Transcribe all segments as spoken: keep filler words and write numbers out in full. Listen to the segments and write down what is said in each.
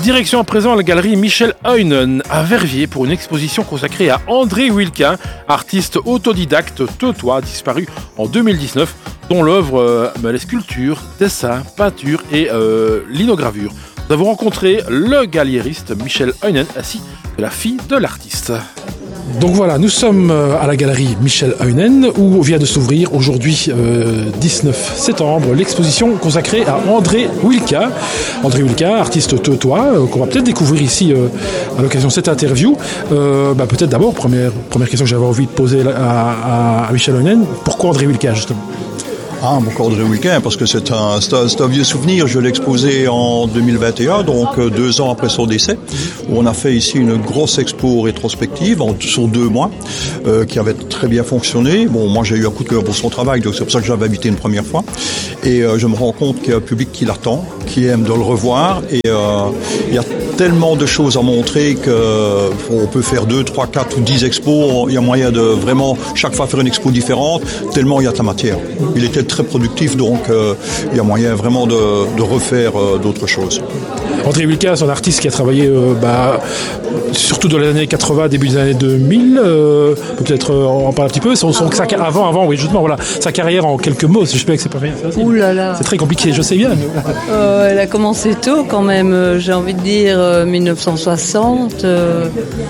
Direction à présent la galerie Michel Heunen à Verviers pour une exposition consacrée à André Wilquin, artiste autodidacte teutois disparu en deux mille dix-neuf, dont l'œuvre, euh, les sculptures, dessins, peintures et euh, linogravures. Nous avons rencontré le galériste Michel Heunen ainsi que la fille de l'artiste. Donc voilà, nous sommes à la galerie Michel Heunen où vient de s'ouvrir aujourd'hui, euh, dix-neuf septembre, l'exposition consacrée à André Wilquin. André Wilquin, artiste teutois, euh, qu'on va peut-être découvrir ici euh, à l'occasion de cette interview. Euh, bah, peut-être d'abord, première, première question que j'avais envie de poser à, à, à Michel Heunen, pourquoi André Wilquin justement ? Ah, pourquoi André Wilquin? Parce que c'est un, c'est un, c'est un vieux souvenir. Je l'ai exposé en deux mille vingt et un, donc deux ans après son décès, où on a fait ici une grosse expo rétrospective en, sur deux mois, euh, qui avait très bien fonctionné. Bon, moi j'ai eu un coup de cœur pour son travail, donc c'est pour ça que je l'avais invité une première fois. Et euh, je me rends compte qu'il y a un public qui l'attend, qui aime de le revoir. Et euh, il y a tellement de choses à montrer qu'on peut faire deux, trois, quatre ou dix expos. Il y a moyen de vraiment chaque fois faire une expo différente, tellement il y a de la matière. Il était très productif, donc euh, il y a moyen vraiment de, de refaire euh, d'autres choses. André Wilquin, c'est un artiste qui a travaillé euh, bah, surtout dans les années quatre-vingts, début des années deux mille. Euh, peut-être euh, on en parle un petit peu. Son, son, sa, avant, avant, oui, justement, voilà, sa carrière en quelques mots. Si je sais que c'est pas facile. Ouh là là. C'est très compliqué, je sais bien. Euh, elle a commencé tôt, quand même. J'ai envie de dire euh, dix-neuf cent soixante. Euh,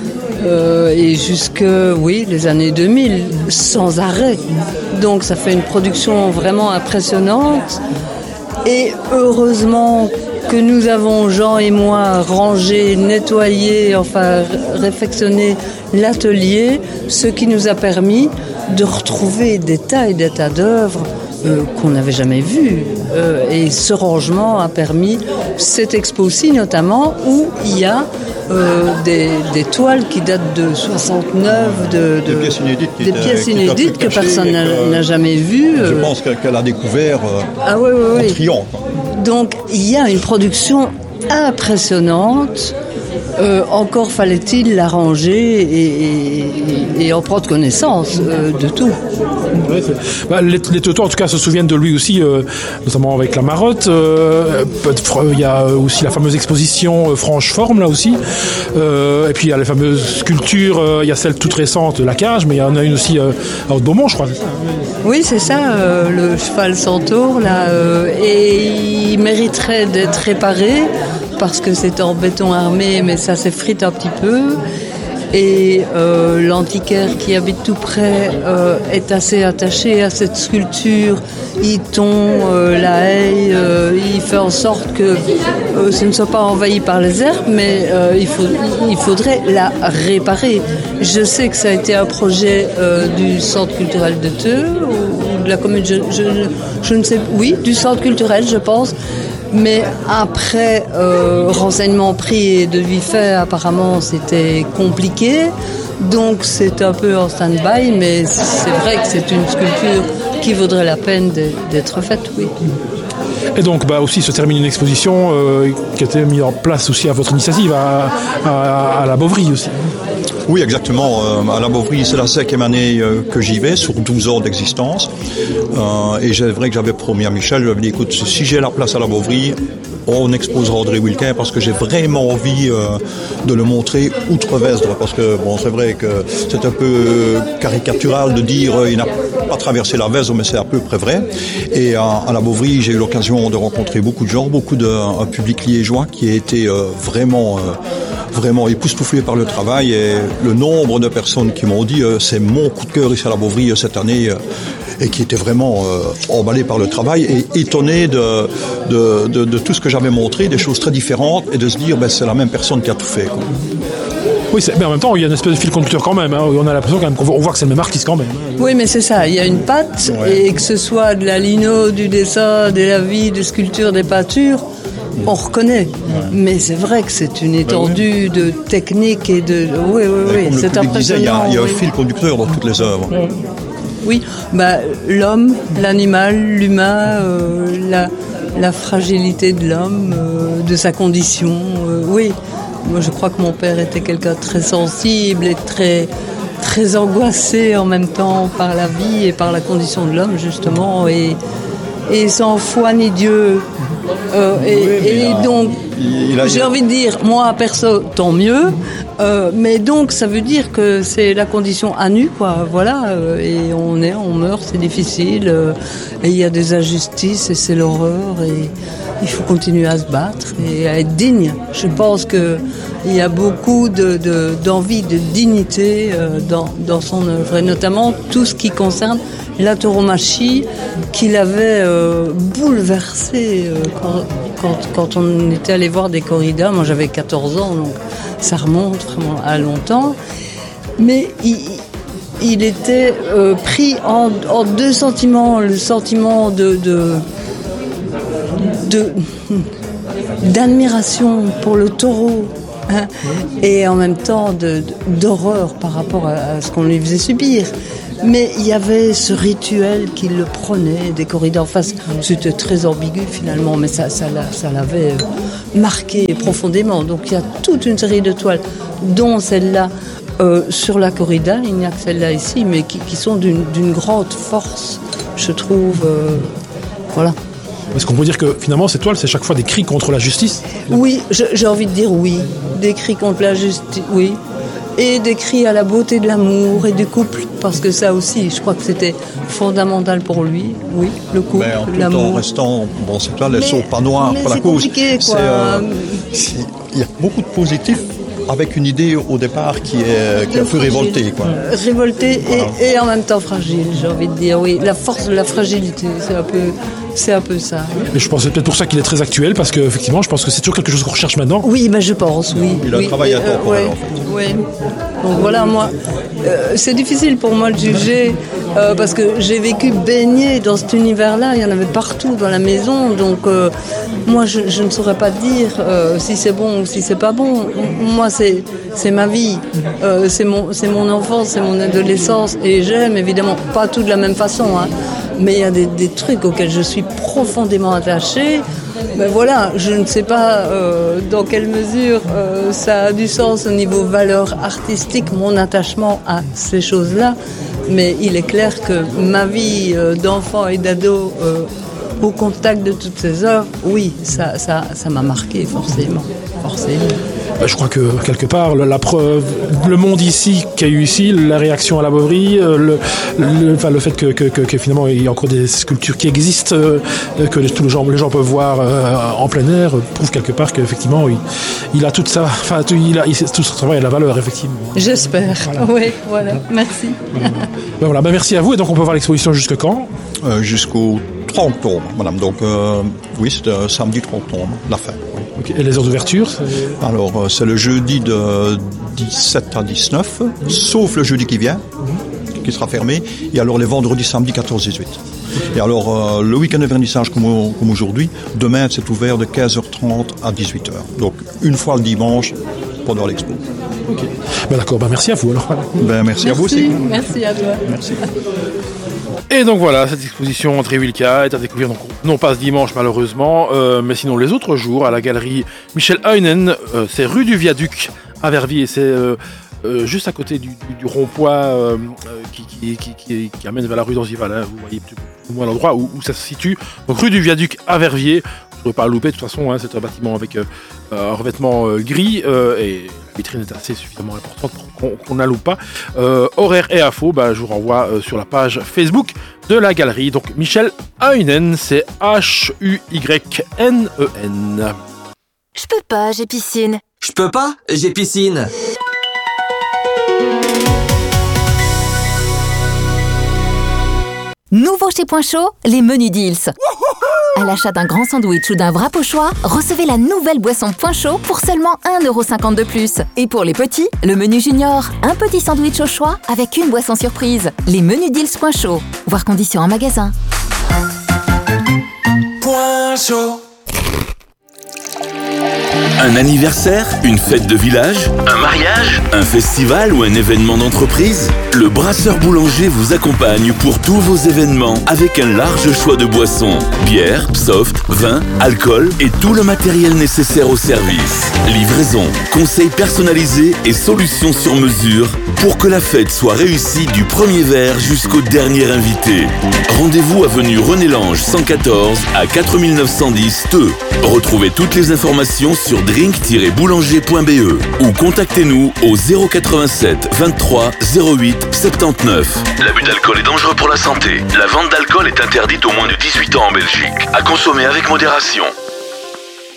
euh, et jusque, oui, les années deux mille, sans arrêt. Donc ça fait une production vraiment impressionnante. Et heureusement que nous avons, Jean et moi, rangé, nettoyé, enfin réfectionné l'atelier, ce qui nous a permis de retrouver des tas et des tas d'œuvres euh, qu'on n'avait jamais vues. Euh, et ce rangement a permis cette expo-ci notamment, où il y a euh, des, des toiles qui datent de soixante-neuf, de, de, des pièces inédites, des pièces inédites que personne n'a, que, n'a jamais vues. Je euh, pense qu'elle a découvert euh, ah, oui, oui, oui. en triant. Donc il y a une production impressionnante. Euh, encore fallait-il l'arranger et, et, et en prendre connaissance euh, de tout. Ouais, bah, les, les teutois en tout cas se souviennent de lui aussi, euh, notamment avec la marotte. Euh, il y a aussi la fameuse exposition euh, Franche Forme là aussi. Euh, et puis il y a les fameuses sculptures. Euh, il y a celle toute récente, la cage, mais il y en a une aussi euh, à Haute-Beaumont, je crois. C'est ça, hein. Oui, c'est ça, euh, le cheval centaure là, euh, et il mériterait d'être réparé parce que c'est en béton armé, mais ça s'effrite un petit peu. Et euh, l'antiquaire qui habite tout près euh, est assez attaché à cette sculpture. Il tond euh, la haie, euh, il fait en sorte que euh, ce ne soit pas envahi par les herbes, mais euh, il, faut, il faudrait la réparer. Je sais que ça a été un projet euh, du Centre culturel de Theux, ou de la commune, je, je, je ne sais, oui, du Centre culturel, je pense. Mais après euh, renseignements pris et devis faits, apparemment c'était compliqué, donc c'est un peu en stand-by, mais c'est vrai que c'est une sculpture qui vaudrait la peine d'être faite, oui. Et donc bah, aussi se termine une exposition euh, qui a été mise en place aussi à votre initiative à, à, à la Beauvrie aussi. Oui, exactement. Euh, à la Beauvrie, c'est la cinquième année euh, que j'y vais, sur douze ans d'existence. Euh, et c'est vrai que j'avais promis à Michel, je lui avais dit, écoute, si j'ai la place à la Beauvrie, on exposera André Wilquin, parce que j'ai vraiment envie euh, de le montrer outre-Vesdre, parce que bon, c'est vrai que c'est un peu caricatural de dire euh, il n'a pas traversé la Vesdre, mais c'est à peu près vrai. Et à, à la Beauvrie, j'ai eu l'occasion de rencontrer beaucoup de gens, beaucoup de un public liégeois qui a été euh, vraiment... Euh, vraiment époustouflé par le travail, et le nombre de personnes qui m'ont dit euh, c'est mon coup de cœur ici à la Beauvrie euh, cette année, euh, et qui étaient vraiment euh, emballés par le travail et étonnés de, de, de, de tout ce que j'avais montré, des choses très différentes, et de se dire ben, c'est la même personne qui a tout fait, quoi. Oui, mais en même temps, il y a une espèce de fil conducteur quand même. Hein. On a l'impression quand même qu'on voit, on voit que c'est le même artiste quand même. Oui, mais c'est ça. Il y a une patte, ouais. Et que ce soit de la lino, du dessin, de la vie, de sculpture, des peintures, on reconnaît. Ouais. Mais c'est vrai que c'est une étendue ben oui. de technique et de... Oui, oui, oui. Comme c'est le public disait, il y a, il y a oui. un fil conducteur dans toutes les œuvres. Ouais. Oui, bah, l'homme, l'animal, l'humain, euh, la, la fragilité de l'homme, euh, de sa condition. Euh, oui, moi je crois que mon père était quelqu'un de très sensible et très, très angoissé en même temps par la vie et par la condition de l'homme, justement, et, et sans foi ni Dieu. Euh, et, oui, et a, donc, il Il a- J'ai envie de dire, moi perso, tant mieux. Euh, mais donc, ça veut dire que c'est la condition à nu, quoi. Voilà. euh, et on est, on meurt, c'est difficile. euh, et il y a des injustices et c'est l'horreur. Et il faut continuer à se battre et à être digne. Je pense que il y a beaucoup de, de, d'envie, de dignité euh, dans, dans son œuvre. Et notamment tout ce qui concerne la tauromachie qu'il avait euh, bouleversé euh, quand, quand, quand on était allé voir des corridas. Moi j'avais quatorze ans, donc ça remonte vraiment à longtemps. Mais il, il était euh, pris en, en deux sentiments. Le sentiment de, de, de, d'admiration pour le taureau, hein, et en même temps de, de, d'horreur par rapport à, à ce qu'on lui faisait subir. Mais il y avait ce rituel qui le prenait, des corridas en face. C'était très ambigu finalement, mais ça, ça, l'a- ça l'avait euh, marqué profondément. Donc il y a toute une série de toiles, dont celle-là euh, sur la corrida. Il n'y a que celle-là ici, mais qui, qui sont d'une, d'une grande force, je trouve. euh, voilà. Est-ce qu'on peut dire que finalement ces toiles, c'est chaque fois des cris contre la justice? Oui, je- j'ai envie de dire oui. Des cris contre la justice, oui. Et des cris à la beauté de l'amour et du couple. Parce que ça aussi, je crois que c'était fondamental pour lui. Oui, le couple, Mais en tout en l'amour. restant, bon, ces toiles, elles Mais- sont pas noires mais pour la c'est cause. compliqué, quoi. C'est, euh, c'est- il y a beaucoup de positifs avec une idée au départ qui est, qui est un peu révoltée, quoi. Euh, Révolté et, et en même temps fragile, j'ai envie de dire. Oui, la force de la fragilité, c'est un peu, c'est un peu ça. Et je pense que c'est peut-être pour ça qu'il est très actuel, parce qu'effectivement, je pense que c'est toujours quelque chose qu'on recherche maintenant. Oui, ben je pense, oui. Il a oui. un travail Euh, intemporel, ouais, en fait. ouais. Donc voilà, moi, euh, c'est difficile pour moi de juger euh, parce que j'ai vécu baigné dans cet univers-là. Il y en avait partout dans la maison, donc euh, moi, je, je ne saurais pas dire euh, si c'est bon ou si c'est pas bon. Moi, c'est c'est ma vie, euh, c'est mon c'est mon enfance, c'est mon adolescence, et j'aime évidemment pas tout de la même façon, hein, mais il y a des, des trucs auxquels je suis profondément attachée. Ben voilà, je ne sais pas euh, dans quelle mesure euh, ça a du sens au niveau valeur artistique, mon attachement à ces choses-là, mais il est clair que ma vie euh, d'enfant et d'ado euh, au contact de toutes ces œuvres, oui, ça, ça, ça m'a marqué forcément, forcément. Bah, je crois que quelque part, la, la preuve, le monde ici qu'il y a eu ici, la réaction à la Bovry, euh, le, le, enfin, le fait que, que, que, que finalement il y a encore des sculptures qui existent, euh, que les, tous les gens, les gens peuvent voir euh, en plein air, euh, prouve quelque part qu'effectivement il, il a toute ça, enfin tout, il a, il, tout ce travail a la valeur effectivement. J'espère. Voilà. Oui, voilà. Merci. Ben voilà, ben merci à vous, et donc on peut voir l'exposition jusque quand? Euh, jusqu'au trois octobre, madame. Donc, euh, oui, c'est euh, samedi trois octobre, la fin. oui. Ok. Et les heures d'ouverture c'est... Alors, euh, c'est le jeudi de dix-sept à dix-neuf, sauf le jeudi qui vient, qui sera fermé, et alors les vendredis, samedi quatorze dix-huit. Et alors, euh, le week-end de vernissage comme, au- comme aujourd'hui, demain, c'est ouvert de quinze heures trente à dix-huit heures. Donc, une fois le dimanche, pendant l'expo. Ok. Ben d'accord, ben merci à vous alors. Ben, merci, à vous aussi. Merci à toi. Merci. Et donc voilà, cette exposition André Wilka est à découvrir, donc, non pas ce dimanche malheureusement, euh, mais sinon les autres jours à la galerie Michel Heunen, euh, c'est rue du Viaduc à Verviers, c'est euh, euh, juste à côté du, du, du rond-point euh, qui, qui, qui, qui, qui amène vers la rue d'Anzival, hein, vous voyez plus ou moins l'endroit où, où ça se situe, donc rue du Viaduc à Verviers, je ne pourrais pas le louper de toute façon, hein, c'est un bâtiment avec euh, un revêtement euh, gris euh, et la vitrine est assez suffisamment importante pour qu'on qu'on ne la loupe pas. Euh, horaire et info, bah, je vous renvoie euh, sur la page Facebook de la galerie. Donc Michel Heunen, c'est H U Y N E N. Je peux pas, j'ai piscine. Je peux pas, j'ai piscine. Nouveau chez Point Chaud, les menus deals. À l'achat d'un grand sandwich ou d'un wrap au choix, recevez la nouvelle boisson Point Chaud pour seulement un euro cinquante de plus. Et pour les petits, le menu junior, un petit sandwich au choix avec une boisson surprise. Les menus deals Point Chaud. Voir conditions en magasin. Point chaud. Un anniversaire, une fête de village, un mariage, un festival ou un événement d'entreprise? Le Brasseur Boulanger vous accompagne pour tous vos événements avec un large choix de boissons, bière, soft, vin, alcool et tout le matériel nécessaire au service. Livraison, conseils personnalisés et solutions sur mesure pour que la fête soit réussie du premier verre jusqu'au dernier invité. Rendez-vous avenue René Lange cent quatorze à quatre mille neuf cent dix Theux. Retrouvez toutes les informations sur drink tiret boulanger point b e ou contactez-nous au zéro quatre-vingt-sept vingt-trois zéro huit soixante-dix-neuf. L'abus d'alcool est dangereux pour la santé. La vente d'alcool est interdite aux moins de dix-huit ans en Belgique. À consommer avec modération.